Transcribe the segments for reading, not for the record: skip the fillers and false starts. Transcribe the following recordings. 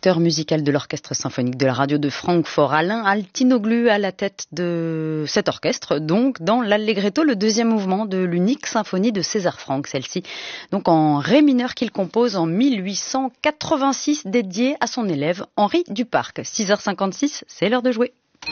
directeur musical de l'Orchestre symphonique de la radio de Francfort, Alain Altinoglu, à la tête de cet orchestre, donc dans l'Allegretto, le deuxième mouvement de l'unique symphonie de César Franck, celle-ci donc en ré mineur qu'il compose en 1886, dédiée à son élève Henri Duparc. 6h56, c'est l'heure de jouer.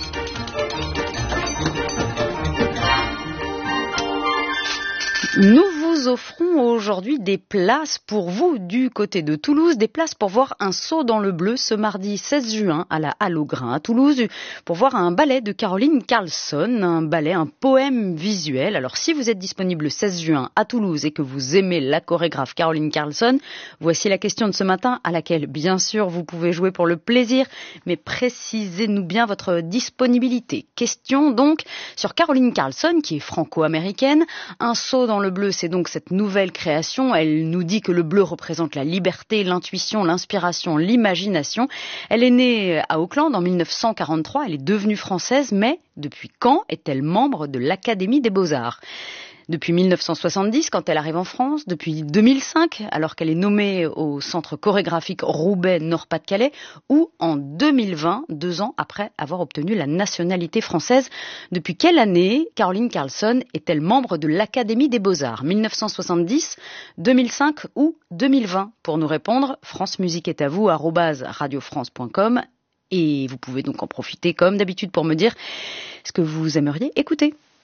Nous vous offrons aujourd'hui des places pour vous du côté de Toulouse, des places pour voir un saut dans le bleu ce mardi 16 juin à la Halle au Grain à Toulouse, pour voir un ballet de Caroline Carlson, un poème visuel. Alors si vous êtes disponible le 16 juin à Toulouse et que vous aimez la chorégraphe Caroline Carlson, voici la question de ce matin à laquelle bien sûr vous pouvez jouer pour le plaisir, mais précisez-nous bien votre disponibilité. Question donc sur Caroline Carlson qui est franco-américaine. Un saut dans le bleu, c'est donc cette nouvelle création. Elle nous dit que le bleu représente la liberté, l'intuition, l'inspiration, l'imagination. Elle est née à Auckland en 1943, elle est devenue française, mais depuis quand est-elle membre de l'Académie des Beaux-Arts ? Depuis 1970, quand elle arrive en France, depuis 2005, alors qu'elle est nommée au Centre chorégraphique Roubaix-Nord-Pas-de-Calais, ou en 2020, 2 ans après avoir obtenu la nationalité française. Depuis quelle année Caroline Carlson est-elle membre de l'Académie des Beaux-Arts ? 1970, 2005 ou 2020 ? Pour nous répondre, France Musique est à vous, @radiofrance.com. Et vous pouvez donc en profiter comme d'habitude pour me dire ce que vous aimeriez écouter.